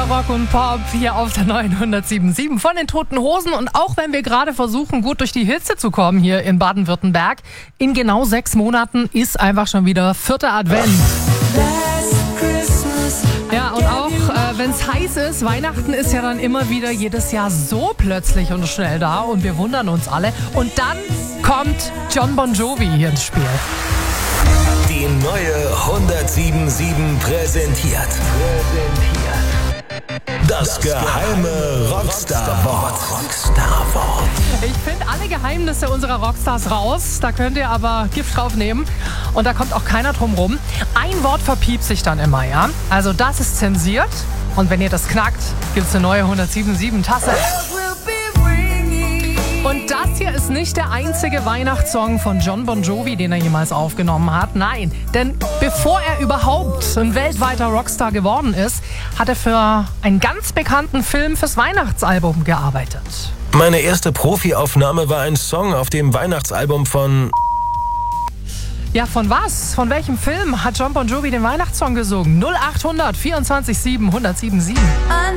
Rock und Pop hier auf der neuen 107.7 von den Toten Hosen. Und auch wenn wir gerade versuchen, gut durch die Hitze zu kommen hier in Baden-Württemberg, in genau 6 Monaten ist einfach schon wieder 4. Advent. Ja, und auch wenn es heiß ist, Weihnachten ist ja dann immer wieder jedes Jahr so plötzlich und schnell da und wir wundern uns alle. Und dann kommt Jon Bon Jovi hier ins Spiel. Die neue 107.7 präsentiert das geheime Rockstar-Wort. Ich finde alle Geheimnisse unserer Rockstars raus. Da könnt ihr aber Gift drauf nehmen. Und da kommt auch keiner drum rum. Ein Wort verpiept sich dann immer, ja? Also das ist zensiert. Und wenn ihr das knackt, gibt's eine neue 107.7 Tasse. Und das hier ist nicht der einzige Weihnachtssong von Jon Bon Jovi, den er jemals aufgenommen hat. Nein, denn bevor er überhaupt ein weltweiter Rockstar geworden ist, hat er für einen ganz bekannten Film fürs Weihnachtsalbum gearbeitet. Meine erste Profi-Aufnahme war ein Song auf dem Weihnachtsalbum von... Ja, von was? Von welchem Film hat Jon Bon Jovi den Weihnachtssong gesungen? 0800 24 7 107 7.